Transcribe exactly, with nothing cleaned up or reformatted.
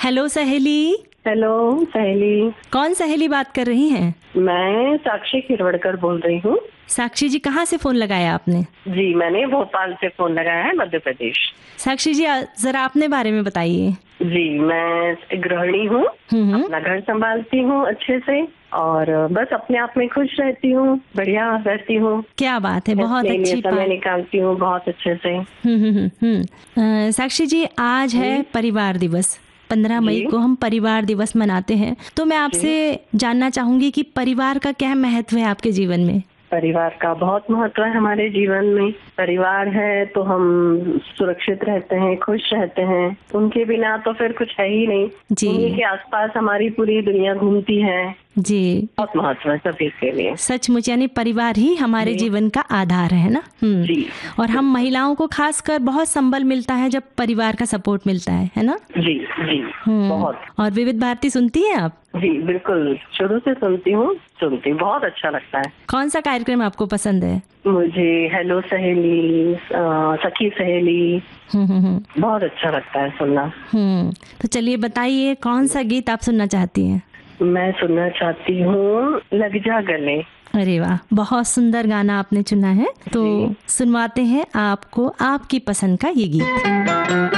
Hello सहेली। Hello सहेली। कौन सहेली बात कर रही हैं? मैं साक्षी खिरवड़कर बोल रही हूँ। साक्षी जी, कहाँ से फोन लगाया आपने? जी, मैंने भोपाल से फोन लगाया है, मध्य प्रदेश। साक्षी जी, जरा अपने बारे में बताइए। जी, मैं गृहिणी हूँ, अपना घर संभालती हूँ अच्छे से और बस अपने आप में खुश रहती हूँ, बढ़िया रहती हूँ। क्या बात है, बहुत अच्छी बात। समय निकालती हूँ बहुत अच्छे से। हम्म हम्म हम्म साक्षी जी, आज है परिवार दिवस। पंद्रह मई को हम परिवार दिवस मनाते हैं, तो मैं आपसे जानना चाहूंगी कि परिवार का क्या महत्व है आपके जीवन में? परिवार का बहुत महत्व है हमारे जीवन में। परिवार है तो हम सुरक्षित रहते हैं, खुश रहते हैं। उनके बिना तो फिर कुछ है ही नहीं। जी। उन्हीं के आसपास हमारी पूरी दुनिया घूमती है। जी, बहुत महत्व है सभी के लिए। सचमुच, यानी परिवार ही हमारे जीवन का आधार है ना। जी। और हम महिलाओं को खासकर बहुत संबल मिलता है जब परिवार का सपोर्ट मिलता है, है ना? जी जी, बहुत। और विविध भारती सुनती हैं आप? जी बिल्कुल, शुरू से सुनती हूँ, सुनती हूँ, बहुत अच्छा लगता है। कौन सा कार्यक्रम आपको पसंद है? मुझे हेलो सहेली, सखी सहेली, बहुत अच्छा लगता है सुनना। हम्म तो चलिए बताइए, कौन सा गीत आप सुनना चाहती हैं? मैं सुनना चाहती हूँ लग जा गले। अरे वाह, बहुत सुंदर गाना आपने चुना है, तो सुनवाते हैं आपको आपकी पसंद का ये गीत।